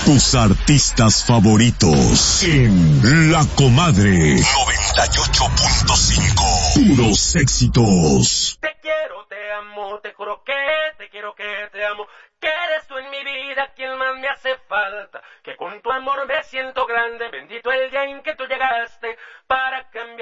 Tus artistas favoritos en La Comadre 98.5. Puros éxitos. Te quiero, te amo, te juro que te quiero, que te amo. Que eres tú en mi vida quien más me hace falta. Que con tu amor me siento grande. Bendito el día en que tú llegaste para cambiar.